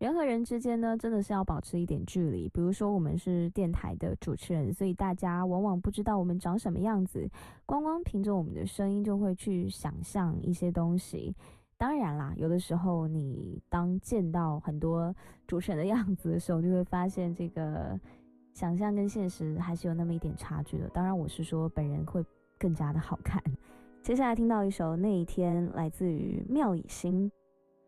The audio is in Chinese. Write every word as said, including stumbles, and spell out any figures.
人和人之间呢，真的是要保持一点距离。比如说，我们是电台的主持人，所以大家往往不知道我们长什么样子，光光凭着我们的声音就会去想象一些东西。当然啦，有的时候你当见到很多主持人的样子的时候，你会发现这个想象跟现实还是有那么一点差距的。当然，我是说本人会更加的好看。接下来听到一首《那一天》，来自于妙以心。